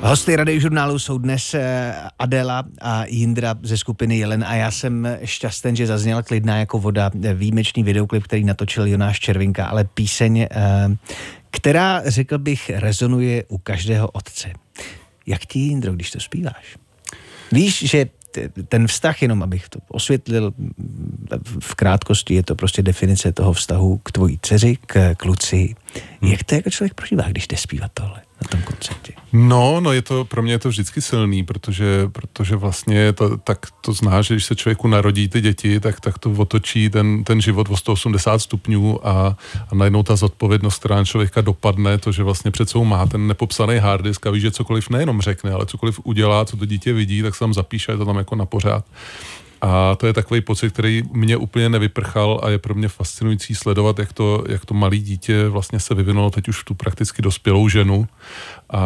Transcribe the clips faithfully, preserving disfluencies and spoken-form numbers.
Hosty Radiožurnálu jsou dnes Adéla a Jindra ze skupiny Jelen a já jsem šťastný, že zazněla Klidná jako voda, výjimečný videoklip, který natočil Jonáš Červinka, ale píseň, která, řekl bych, rezonuje u každého otce. Jak ti, Jindro, když to zpíváš? Víš, že ten vztah, jenom abych to osvětlil v krátkosti, je to prostě definice toho vztahu k tvojí dceři, k kluci. Hmm. Jak to jako člověk prožívá, když jde zpívat tohle na tom koncertě? No, no je to, pro mě je to vždycky silný, protože, protože vlastně to, tak to zná, že když se člověku narodí ty děti, tak, tak to otočí ten, ten život o sto osmdesát stupňů a, a najednou ta zodpovědnost, která na člověka dopadne, to, že vlastně před sebou má ten nepopsaný harddisk a ví, že cokoliv nejenom řekne, ale cokoliv udělá, co to dítě vidí, tak se tam zapíše, je to tam jako na pořád. A to je takový pocit, který mě úplně nevyprchal a je pro mě fascinující sledovat, jak to, jak to malé dítě vlastně se vyvinulo teď už v tu prakticky dospělou ženu. A,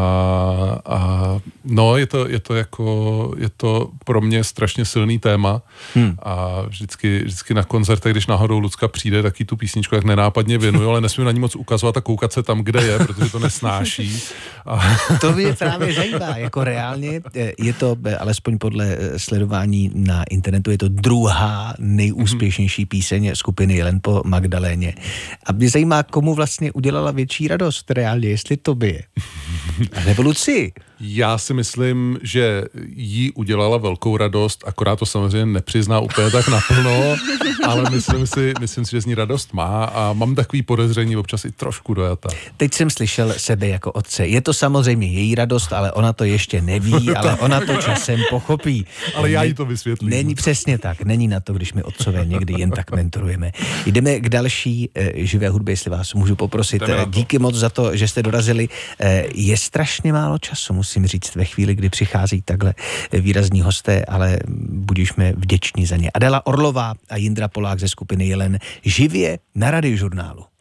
a no, je to, je to jako, je to pro mě strašně silný téma hmm. a vždycky, vždycky na koncertech, když náhodou Lucka přijde, taky tu písničku jak nenápadně věnuju, ale nesmím na ní moc ukazovat a koukat se tam, kde je, protože to nesnáší. A... To mě právě zajímá, jako reálně je to, alespoň podle sledování na internetu, je to druhá nejúspěšnější píseň skupiny Jelen po Magdaléně. A mě zajímá, komu vlastně udělala větší radost reálně, jestli tobě. A nebo Luci. Já si myslím, že jí udělala velkou radost, akorát to samozřejmě nepřizná úplně tak naplno, ale myslím si, myslím si, že z ní radost má a mám takový podezření občas i trošku dojata. Teď jsem slyšel sebe jako otce. Je to samozřejmě její radost, ale ona to ještě neví, ale ona to časem pochopí. Ale já jí to vysvětlím. Není přesně tak, není na to, když my otcové někdy jen tak mentorujeme. Jdeme k další e, živé hudbě, jestli vás můžu poprosit. Díky moc za to, že jste dorazili. E, je strašně málo času, musím říct, ve chvíli, kdy přichází takhle výrazní hosté, ale budižme vděční za ně. Adéla Orlová a Jindra Polák ze skupiny Jelen živě na Radiožurnálu.